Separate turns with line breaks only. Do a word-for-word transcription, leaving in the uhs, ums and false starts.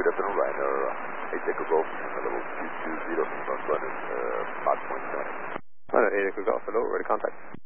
Good afternoon, Ryanair uh, eight Echo Golf, level two two zero, from London, uh, five point seven.
Ryanair eight Echo Golf, hello, ready contact.